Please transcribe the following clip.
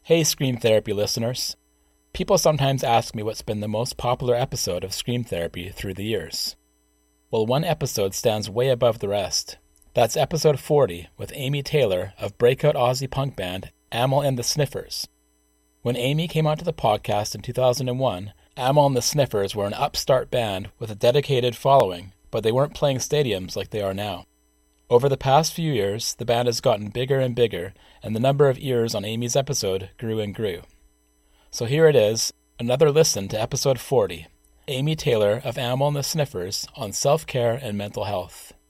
Hey, Scream Therapy listeners. People sometimes ask me what's been the most popular episode of Scream Therapy through the years. Well, one episode stands way above the rest. That's episode 40 with Amy Taylor of breakout Aussie punk band Amyl and the Sniffers. When Amy came onto the podcast in 2001, Amyl and the Sniffers were an upstart band with a dedicated following, but they weren't playing stadiums like they are now. Over the past few years, the band has gotten bigger and bigger, and the number of ears on Amy's episode grew and grew. So here it is, another listen to episode 40, Amy Taylor of Amyl and the Sniffers on self-care and mental health.